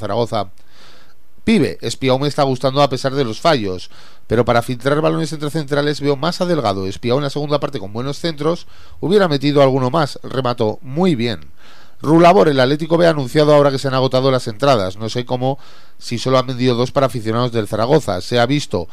Zaragoza. Pibe, Espiao me está gustando a pesar de los fallos, pero para filtrar balones entre centrales veo más a Delgado. Espiao en la segunda parte con buenos centros, hubiera metido alguno más, remató muy bien. Rulabor, el Atlético B ha anunciado ahora que se han agotado las entradas, no sé cómo, si solo han vendido 2 para aficionados del Zaragoza. Se ha visto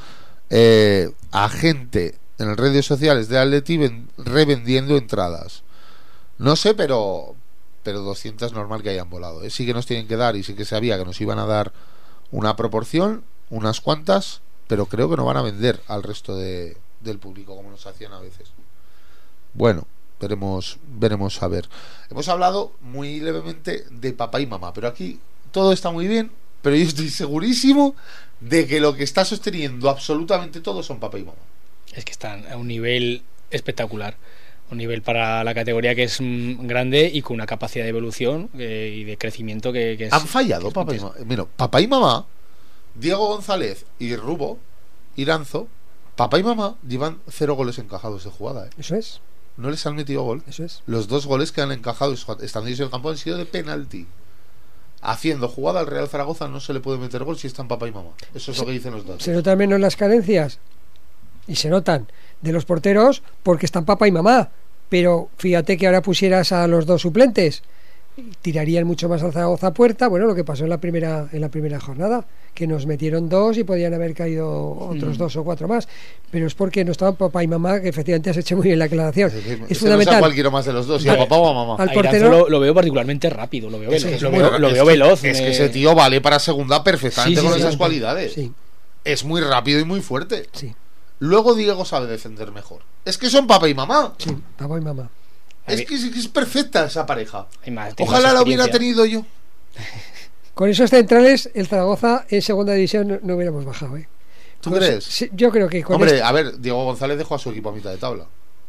a gente en las redes sociales de Atleti revendiendo entradas. No sé, pero 200 normal que hayan volado. Sí que nos tienen que dar, y sí que sabía que nos iban a dar una proporción, unas cuantas, pero creo que no van a vender al resto del público como nos hacían a veces. Bueno, veremos a ver. Hemos hablado muy levemente de papá y mamá, pero aquí todo está muy bien, pero yo estoy segurísimo de que lo que está sosteniendo absolutamente todo son papá y mamá. Es que están a un nivel espectacular, un nivel para la categoría que es grande y con una capacidad de evolución y de crecimiento que es... Han fallado papá y mamá. Mira, papá y mamá, Diego González y Rubo, Iranzo, papá y mamá llevan 0 goles encajados de jugada, ¿eh? Eso es. No les han metido gol. Eso es. Los 2 goles que han encajado estando ellos en el campo han sido de penalti. Haciendo jugada al Real Zaragoza no se le puede meter gol si están papá y mamá. Eso es lo que dicen los datos. Se notan menos las carencias y se notan de los porteros porque están papá y mamá. Pero fíjate que ahora pusieras a los 2 suplentes, tirarían mucho más al Zaragoza a puerta. Bueno, lo que pasó en la primera jornada, que nos metieron 2 y podían haber caído otros 2 o 4 más, pero es porque no estaban papá y mamá, que efectivamente has hecho muy bien la aclaración. Es fundamental. No sé cuál quiero más de los dos, si a papá o a mamá. Al portero lo veo particularmente rápido, lo veo veloz. Lo veo veloz. Es que ese tío vale para segunda perfectamente con esas cualidades. Sí. Es muy rápido y muy fuerte. Sí. Luego Diego sabe defender mejor. Es que son papá y mamá. Sí, papá y mamá. Es que es perfecta esa pareja. Más, ojalá la hubiera tenido yo. Con esos centrales, el Zaragoza en segunda división no hubiéramos bajado, ¿eh? ¿Tú crees? Sí, yo creo que con Hombre, a ver, Diego González dejó a su equipo a mitad de tabla.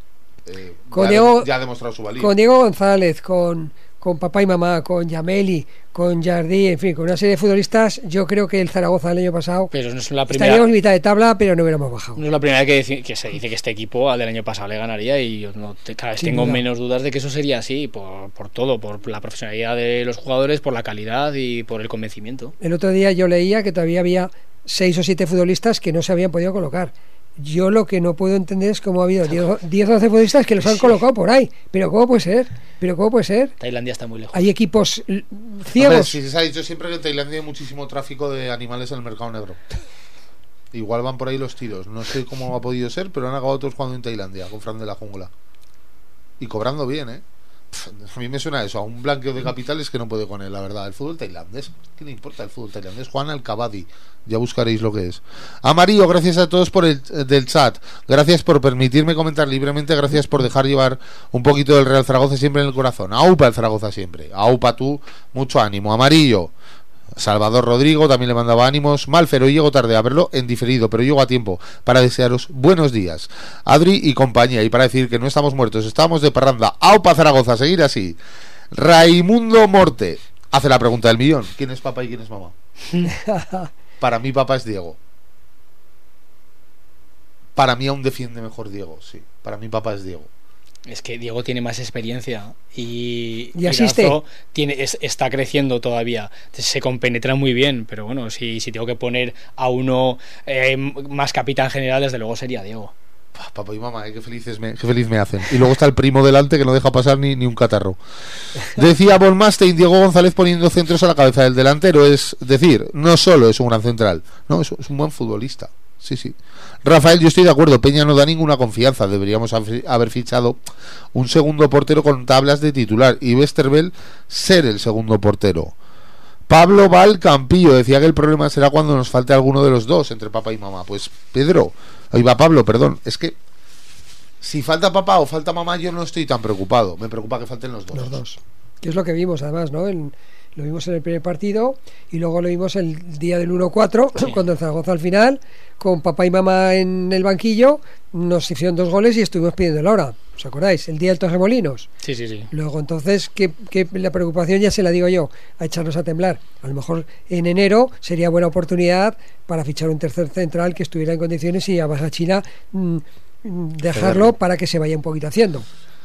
Ya ha demostrado su valía. Con Diego González, con papá y mamá, con Yameli, con Jardí, en fin, con una serie de futbolistas, yo creo que el Zaragoza del año pasado pero no es la primera, estaríamos en mitad de tabla, pero no hubiéramos bajado. No es la primera vez que se dice que este equipo al del año pasado le ganaría, y yo cada vez tengo menos dudas de que eso sería así, por todo, por la profesionalidad de los jugadores, por la calidad y por el convencimiento. El otro día yo leía que todavía había 6 o 7 futbolistas que no se habían podido colocar. Yo lo que no puedo entender es cómo ha habido 10 o 12 futbolistas que los han colocado por ahí. ¿Pero cómo puede ser? Tailandia está muy lejos. Hay equipos ciegos. Hombre, si se ha dicho siempre que en Tailandia hay muchísimo tráfico de animales en el mercado negro. Igual van por ahí los tiros. No sé cómo ha podido ser, pero han acabado todos jugando en Tailandia con Fran de la Jungla. Y cobrando bien, ¿eh? A mí me suena eso, a un blanqueo de capitales que no puede con él, la verdad. El fútbol tailandés, ¿qué le importa el fútbol tailandés? Juan Al-Kabadi, ya buscaréis lo que es. Amarillo, gracias a todos por del chat, gracias por permitirme comentar libremente, gracias por dejar llevar un poquito del Real Zaragoza siempre en el corazón. Aupa el Zaragoza siempre, aupa tú, mucho ánimo. Amarillo, Salvador Rodrigo también le mandaba ánimos. Malfer, hoy llego tarde a verlo en diferido, pero llego a tiempo para desearos buenos días, Adri y compañía, y para decir que no estamos muertos, estamos de parranda. Aupa Zaragoza, seguir así. Raimundo Morte hace la pregunta del millón: ¿quién es papá y quién es mamá? Para mí papá es Diego. Para mí aún defiende mejor Diego, sí. Para mí papá es Diego. Es que Diego tiene más experiencia y asiste. Está creciendo todavía, se compenetra muy bien, pero bueno, si tengo que poner a uno más capitán general, desde luego sería Diego. Papá y mamá, qué feliz me hacen. Y luego está el primo delante que no deja pasar ni un catarro. Decía Von Mastein, Diego González poniendo centros a la cabeza del delantero, es decir, no solo es un gran central, no, es un buen futbolista. Sí. Rafael, yo estoy de acuerdo, Peña no da ninguna confianza, deberíamos haber fichado un segundo portero con tablas de titular y Westerveld ser el segundo portero. Pablo Val Campillo decía que el problema será cuando nos falte alguno de los dos entre papá y mamá. Pues Pedro, ahí va Pablo, perdón, es que si falta papá o falta mamá yo no estoy tan preocupado, me preocupa que falten los dos. Que es lo que vimos además, ¿no? Lo vimos en el primer partido y luego lo vimos el día del 1-4, sí. Cuando el Zaragoza al final, con papá y mamá en el banquillo, nos hicieron 2 goles y estuvimos pidiendo la hora. ¿Os acordáis? El día del Torremolinos. Sí. Luego entonces, que la preocupación ya se la digo yo, a echarnos a temblar. A lo mejor en enero sería buena oportunidad para fichar un tercer central que estuviera en condiciones y a Baja China dejarlo para que se vaya un poquito haciendo.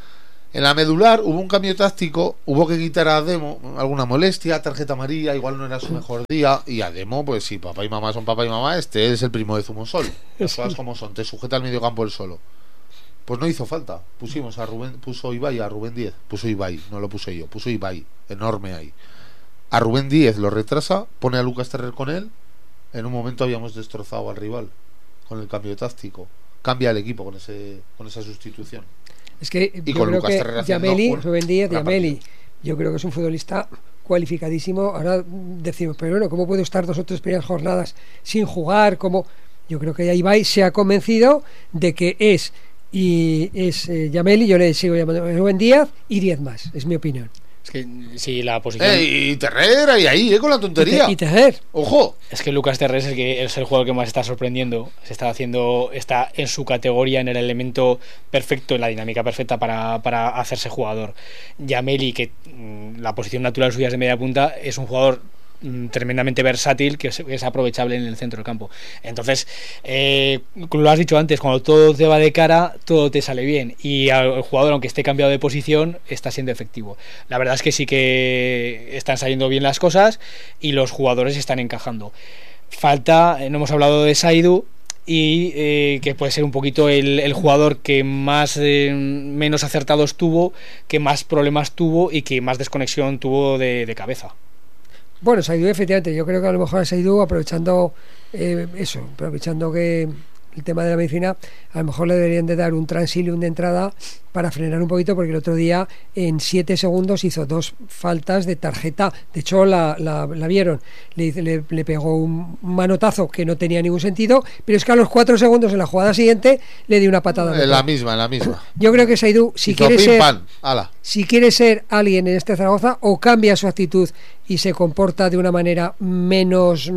En la medular hubo un cambio táctico, hubo que quitar a Demo alguna molestia, tarjeta amarilla, igual no era su mejor día, y a Demo, pues si papá y mamá son papá y mamá, este es el primo de Zumosol. Las cosas como son, te sujeta al medio campo él solo. Pues no hizo falta, pusimos a Rubén, puso Ibai a Rubén Díez, puso Ibai, no lo puse yo, puso Ibai, enorme ahí. A Rubén Díez lo retrasa, pone a Lucas Terrer con él, en un momento habíamos destrozado al rival con el cambio táctico. Cambia el equipo con esa sustitución. Es que y yo con creo Lucas que Terrer Yameli, Rubén Díez, Yameli, partido. yo creo que es un futbolista cualificadísimo. Ahora decimos, pero bueno, ¿cómo puede estar 2 o 3 primeras jornadas sin jugar? ¿Cómo? Yo creo que Ibai se ha convencido de que es Yameli, yo le sigo llamando Rubén Díaz y 10 más, es mi opinión. Es que si la posición... Y Terrer ahí, con la tontería. Y Terrer. ¡Ojo! Es que Lucas Terrer es el jugador que más está sorprendiendo. Está en su categoría, en el elemento perfecto, en la dinámica perfecta para hacerse jugador. Yameli, que la posición natural suya es de media punta, es un jugador tremendamente versátil, que es aprovechable en el centro del campo. Entonces, como lo has dicho antes, cuando todo te va de cara, todo te sale bien, y el jugador, aunque esté cambiado de posición, está siendo efectivo. La verdad es que sí que están saliendo bien las cosas y los jugadores están encajando. Falta, no hemos hablado de Saidu, y que puede ser un poquito el jugador que más menos acertados tuvo, que más problemas tuvo y que más desconexión tuvo de cabeza. Bueno, Saidu, efectivamente, yo creo que a lo mejor a Saidu, aprovechando que el tema de la medicina, a lo mejor le deberían de dar un transilium de entrada para frenar un poquito, porque el otro día en 7 segundos hizo 2 faltas de tarjeta. De hecho la vieron, le pegó un manotazo que no tenía ningún sentido, pero es que a los 4 segundos en la jugada siguiente le dio una patada. En la misma. Yo creo que Saidu, si quiere ser alguien en este Zaragoza, o cambia su actitud y se comporta de una manera menos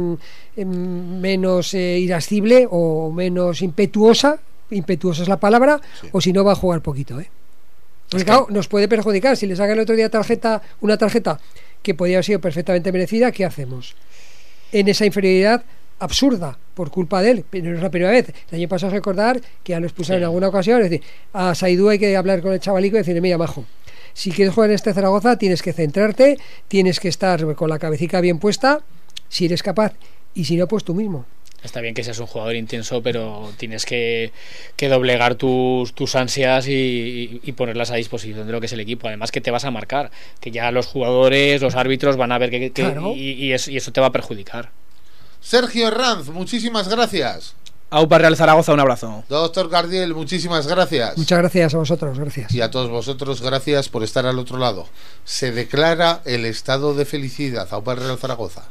irascible o menos impetuosa es la palabra, sí. O si no, va a jugar poquito, porque claro, nos puede perjudicar. Si le sacan el otro día una tarjeta que podría haber sido perfectamente merecida, ¿qué hacemos? En esa inferioridad absurda por culpa de él, pero no es la primera vez. El año pasado, recordar que ya lo expulsaron en alguna ocasión. Es decir, a Saidu hay que hablar con el chavalico y decirle: mira, majo, si quieres jugar en este Zaragoza, tienes que centrarte, tienes que estar con la cabecita bien puesta, si eres capaz, y si no, pues tú mismo. Está bien que seas un jugador intenso, pero tienes que doblegar tus ansias y ponerlas a disposición de lo que es el equipo. Además, que te vas a marcar, que ya los jugadores, los árbitros van a ver que claro. y eso te va a perjudicar. Sergio Herranz, muchísimas gracias. Aupa Real Zaragoza, un abrazo. Doctor Gardiel, muchísimas gracias. Muchas gracias a vosotros, gracias. Y a todos vosotros, gracias por estar al otro lado. Se declara el estado de felicidad. Aupa Real Zaragoza.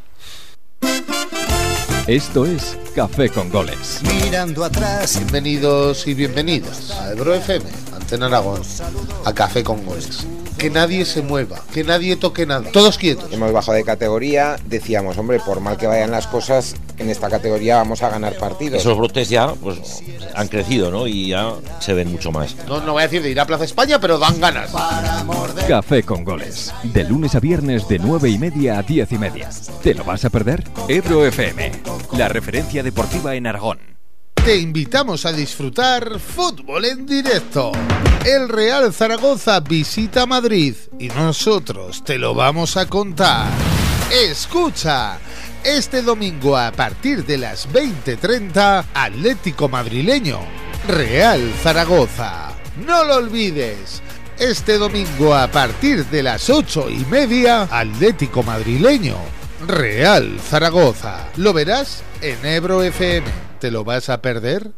Esto es Café con Goles. Mirando atrás. Bienvenidos y bienvenidas a Ebro FM, Antena Aragón, a Café con Goles. Que nadie se mueva, que nadie toque nada, todos quietos. Hemos bajado de categoría, decíamos, hombre, por mal que vayan las cosas, en esta categoría vamos a ganar partidos. Esos brotes ya pues han crecido, ¿no? Y ya se ven mucho más. No voy a decir de ir a Plaza España, pero dan ganas. Café con Goles, de lunes a viernes de 9:30 a 10:30. ¿Te lo vas a perder? Ebro FM, la referencia deportiva en Aragón. Te invitamos a disfrutar fútbol en directo. El Real Zaragoza visita Madrid y nosotros te lo vamos a contar. Escucha, este domingo a partir de las 20:30, Atlético Madrileño, Real Zaragoza. No lo olvides, este domingo a partir de las 8:30, Atlético Madrileño, Real Zaragoza. Lo verás en Ebro FM. ¿Te lo vas a perder?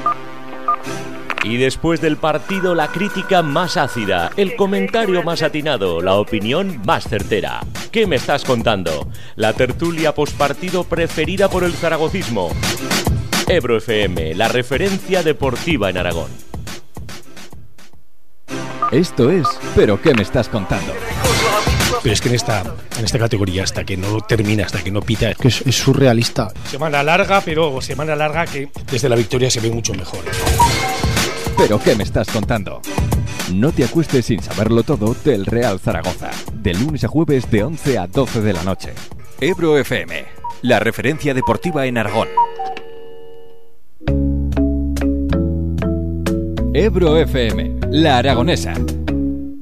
Y después del partido, la crítica más ácida, el comentario más atinado, la opinión más certera. ¿Qué me estás contando? La tertulia postpartido preferida por el zaragocismo. Ebro FM, la referencia deportiva en Aragón. Esto es ¿Pero qué me estás contando? Pero es que en esta categoría, hasta que no termina, hasta que no pita, es que es surrealista. Semana larga, pero semana larga que desde la victoria se ve mucho mejor. ¿Pero qué me estás contando? No te acuestes sin saberlo todo del Real Zaragoza. De lunes a jueves de 11 a 12 de la noche. Ebro FM, la referencia deportiva en Aragón. Ebro FM, la aragonesa.